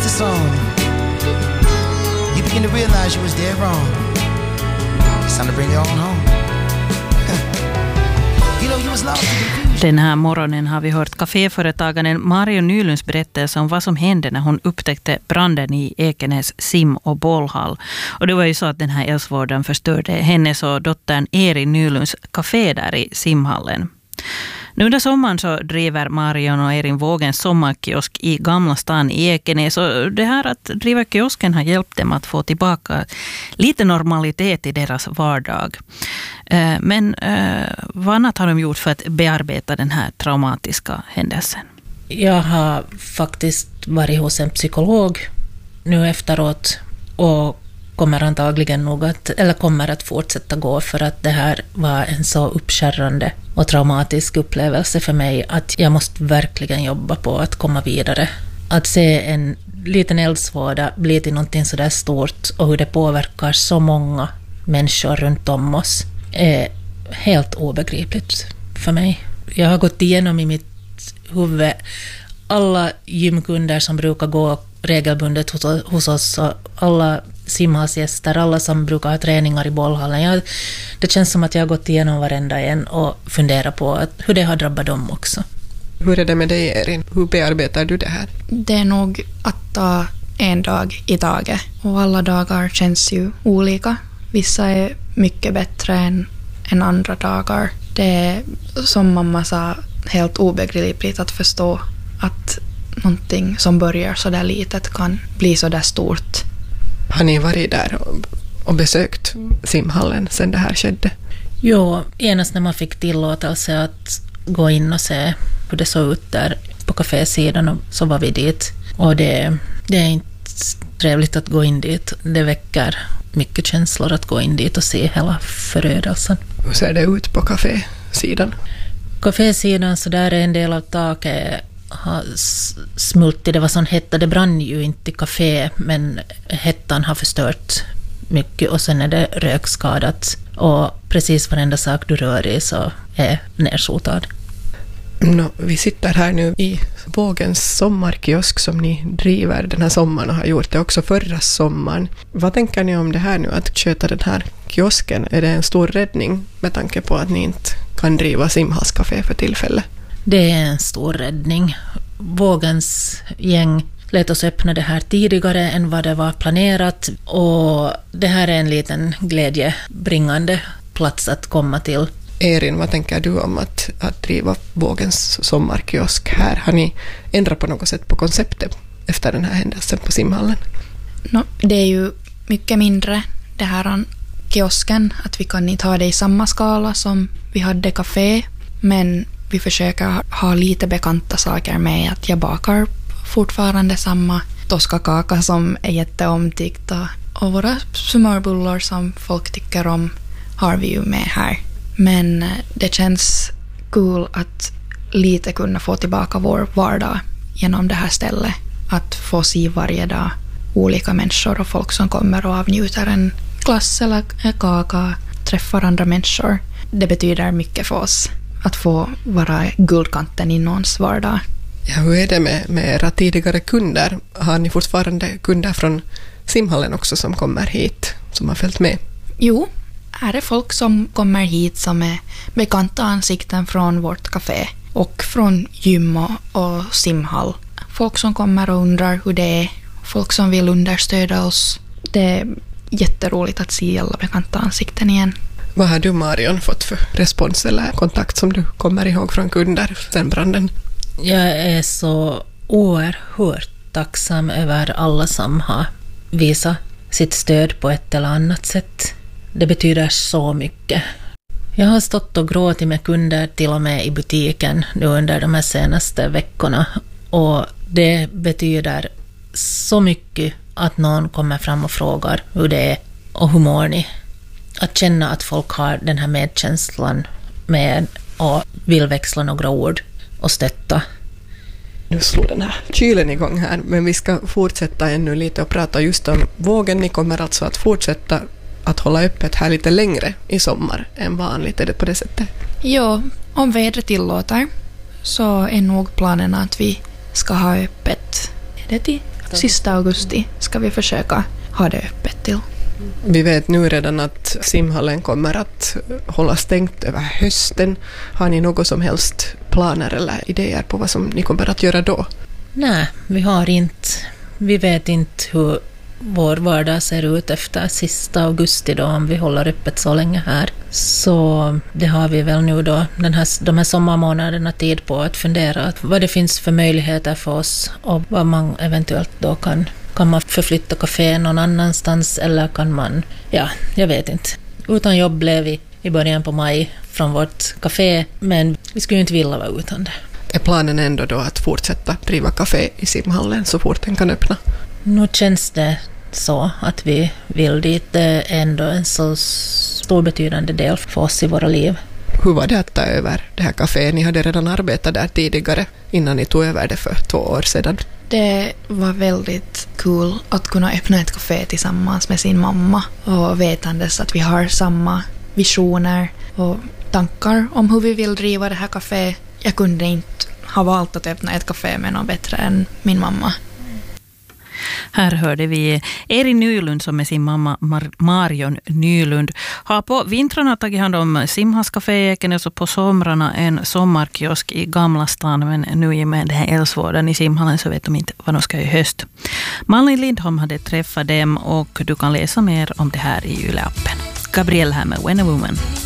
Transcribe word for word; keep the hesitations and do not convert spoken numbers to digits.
the song, you begin to realize you was dead wrong. It's time to bring it on home. You know, you was lost in confusion. Den här morgonen har vi hört kaféföretagaren Marion Nylunds berättelse om vad som hände när hon upptäckte branden i Ekenäs sim- och bollhall. Och det var ju så att den här eldsvådan förstörde hennes och dottern Erin Nylunds café där i simhallen. Nu under sommaren så driver Marion och Erin Vågens sommarkiosk i Gamla stan i Ekenäs. Och det här att driva kiosken har hjälpt dem att få tillbaka lite normalitet i deras vardag. Men vad annat har de gjort för att bearbeta den här traumatiska händelsen? Jag har faktiskt varit hos en psykolog nu efteråt och kommer antagligen nog att, eller kommer att fortsätta gå, för att det här var en så uppskärrande och traumatisk upplevelse för mig att jag måste verkligen jobba på att komma vidare. Att se en liten eldsvåda bli till någonting så där stort och hur det påverkar så många människor runt om oss är helt obegripligt för mig. Jag har gått igenom i mitt huvud alla gymkunder som brukar gå regelbundet hos, hos oss och alla simhalsgäster, alla som brukar ha träningar i bollhallen. Jag, det känns som att jag har gått igenom varenda en och funderat på att, hur det har drabbat dem också. Hur är det med dig, Erin? Hur bearbetar du det här? Det är nog att ta en dag i taget. Och alla dagar känns ju olika. Vissa är mycket bättre än, än andra dagar. Det är, som mamma sa, helt obegripligt att förstå att någonting som börjar så där litet kan bli så där stort. Har ni varit där och, och besökt simhallen sedan det här skedde? Jo, genast när man fick tillåtelse att gå in och se hur det såg ut där på kafésidan, så var vi dit. Och det, det är inte trevligt att gå in dit. Det väcker mycket känslor att gå in dit och se hela förödelsen. Hur ser det ut på kafésidan? Kafésidan, så där är en del av taket har smultit. Det var sån hetta, det brann ju inte i kafé, men hettan har förstört mycket och sen är det rökskadat och precis varenda sak du rör i så är nersotad. No, vi sitter här nu i Vågens sommarkiosk som ni driver den här sommaren och har gjort det också förra sommaren. Vad tänker ni om det här nu, att köta den här kiosken? Är det en stor räddning med tanke på att ni inte kan driva simhalscafé för tillfället? Det är en stor räddning. Vågens gäng lät oss öppna det här tidigare än vad det var planerat och det här är en liten glädjebringande plats att komma till. Erin, vad tänker du om att, att driva Vågens sommarkiosk här? Har ni ändrat på något sätt på konceptet efter den här händelsen på simhallen? No, det är ju mycket mindre det här kiosken, att vi kan inte ha det i samma skala som vi hade café, men vi försöker ha lite bekanta saker med, att jag bakar fortfarande samma toskakaka som är jätteomtyckta och våra smörbullar som folk tycker om har vi ju med här. Men det känns kul att lite kunna få tillbaka vår vardag genom det här stället. Att få se varje dag olika människor och folk som kommer och avnjuter en glass eller en kaka, träffar andra människor. Det betyder mycket för oss att få vara guldkanten i någons vardag. Ja, hur är det med, med era tidigare kunder? Har ni fortfarande kunder från simhallen också som kommer hit, som har följt med? Jo, är det folk som kommer hit som är bekanta ansikten från vårt café och från gym och, och simhall. Folk som kommer och undrar hur det är, folk som vill understöda oss. Det är jätteroligt att se alla bekanta ansikten igen. Vad har du, Marion, fått för respons eller kontakt som du kommer ihåg från kunder sen branden? Jag är så oerhört tacksam över alla som har visat sitt stöd på ett eller annat sätt. Det betyder så mycket. Jag har stått och gråtit med kunder till och med i butiken nu under de här senaste veckorna. Och det betyder så mycket att någon kommer fram och frågar hur det är och hur mår ni. Att känna att folk har den här medkänslan med och vill växla några ord och stötta. Nu slår den här kylen igång här, men vi ska fortsätta ännu lite och prata just om Vågen. Ni kommer alltså att fortsätta att hålla öppet här lite längre i sommar än vanligt, är det på det sättet? Jo, om vädret tillåter så är nog planen att vi ska ha öppet är det till Sista augusti ska vi försöka ha det öppet till. Vi vet nu redan att simhallen kommer att hålla stängt över hösten. Har ni något som helst planer eller idéer på vad som ni kommer att göra då? Nej, vi har inte. Vi vet inte hur vår vardag ser ut efter sista augusti då, om vi håller öppet så länge här. Så det har vi väl nu då den här, de här sommarmånaderna tid på att fundera vad det finns för möjligheter för oss och vad man eventuellt då kan. Kan man förflytta kafé någon annanstans eller kan man, ja, jag vet inte. Utan jobb blev vi i början på maj från vårt café, men vi skulle ju inte vilja vara utan det. Är planen ändå då att fortsätta driva café i simhallen så fort den kan öppna? Nu känns det så att vi vill dit. Det är ändå en så stor betydande del för oss i våra liv. Hur var det att ta över det här caféet? Ni hade redan arbetat där tidigare innan ni tog över det för två år sedan. Det var väldigt kul att kunna öppna ett café tillsammans med sin mamma och vetandes att vi har samma visioner och tankar om hur vi vill driva det här café. Jag kunde inte ha valt att öppna ett café med någon bättre än min mamma. Här hörde vi Erin Nylund som med sin mamma Mar- Marion Nylund har på vintrarna tagit hand om simhalscafé i Ekenäs och på somrarna en sommarkiosk i Gamla stan, men nu i med den här Älvsvården i simhallen så vet de inte vad de ska i höst. Malin Lindholm hade träffat dem och du kan läsa mer om det här i Yle-appen. Gabrielle här med When a Woman.